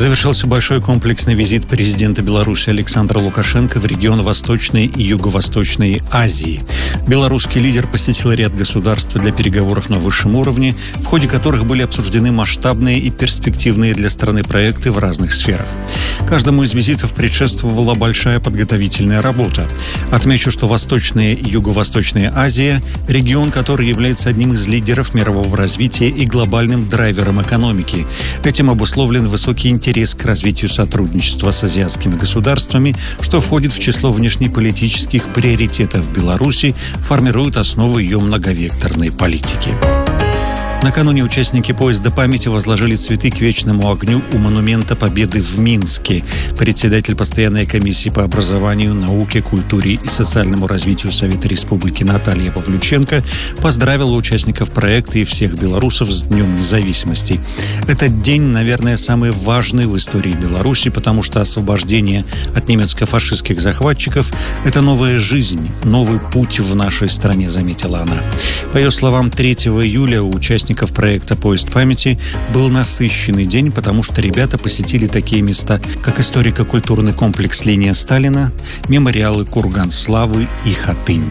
Завершился большой комплексный визит президента Беларуси Александра Лукашенко в регион Восточной и Юго-Восточной Азии. Белорусский лидер посетил ряд государств для переговоров на высшем уровне, в ходе которых были обсуждены масштабные и перспективные для страны проекты в разных сферах. Каждому из визитов предшествовала большая подготовительная работа. Отмечу, что Восточная и Юго-Восточная Азия – регион, который является одним из лидеров мирового развития и глобальным драйвером экономики. Этим обусловлен высокий интерес к развитию сотрудничества с азиатскими государствами, что входит в число внешнеполитических приоритетов Беларуси, формирует основы ее многовекторной политики. Накануне участники поезда памяти возложили цветы к вечному огню у монумента Победы в Минске. Председатель постоянной комиссии по образованию, науке, культуре и социальному развитию Совета Республики Наталья Павлюченко поздравила участников проекта и всех белорусов с Днем независимости. Этот день, наверное, самый важный в истории Беларуси, потому что освобождение от немецко-фашистских захватчиков – это новая жизнь, новый путь в нашей стране, заметила она. По ее словам, 3 июля у участников проекта «Поезд памяти» был насыщенный день, потому что ребята посетили такие места, как историко-культурный комплекс «Линия Сталина», мемориалы «Курган славы» и «Хатынь».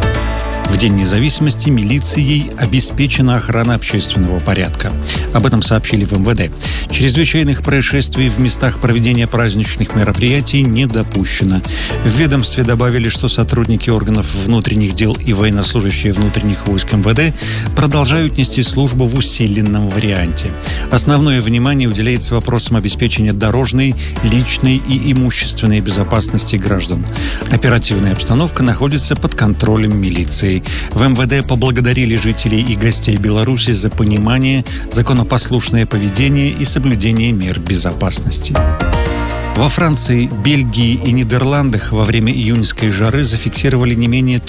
В День независимости милицией обеспечена охрана общественного порядка. Об этом сообщили в МВД. Чрезвычайных происшествий в местах проведения праздничных мероприятий не допущено. В ведомстве добавили, что сотрудники органов внутренних дел и военнослужащие внутренних войск МВД продолжают нести службу в усиленном варианте. Основное внимание уделяется вопросам обеспечения дорожной, личной и имущественной безопасности граждан. Оперативная обстановка находится под контролем милиции. В МВД поблагодарили жителей и гостей Беларуси за понимание, законопослушное поведение и соблюдение мер безопасности. Во Франции, Бельгии и Нидерландах во время июньской жары зафиксировали не менее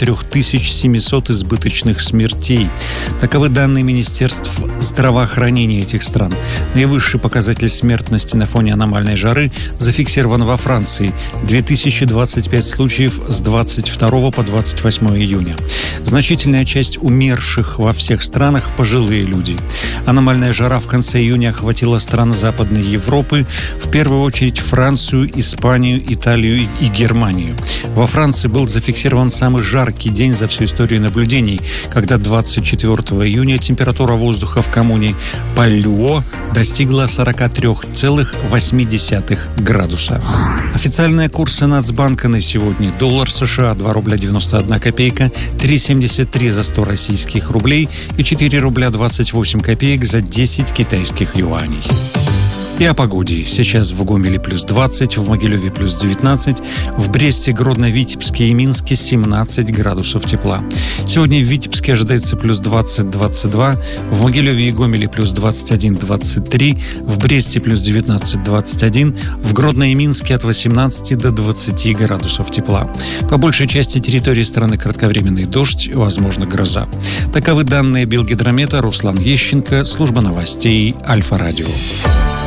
3700 избыточных смертей. Таковы данные Министерств здравоохранения этих стран. Наивысший показатель смертности на фоне аномальной жары зафиксирован во Франции – 2025 случаев с 22 по 28 июня. Значительная часть умерших во всех странах – пожилые люди. Аномальная жара в конце июня охватила страны Западной Европы, в первую очередь Францию, Испанию, Италию и Германию. Во Франции был зафиксирован самый жаркий день за всю историю наблюдений, когда 24 июня температура воздуха в коммуне Паллюо достигла 43,8 градуса. Официальные курсы Нацбанка на сегодня: доллар США 2 рубля 91 копейка, 3,73 за 100 российских рублей и 4 рубля 28 копеек за 10 китайских юаней. И о погоде. Сейчас в Гомеле плюс 20, в Могилеве плюс 19, в Бресте, Гродно, Витебске и Минске 17 градусов тепла. Сегодня в Витебске ожидается плюс 20-22, в Могилеве и Гомеле плюс 21-23, в Бресте плюс 19-21, в Гродно и Минске от 18 до 20 градусов тепла. По большей части территории страны кратковременный дождь, возможно, гроза. Таковы данные Белгидромета. Руслан Ещенко, служба новостей Альфа-Радио.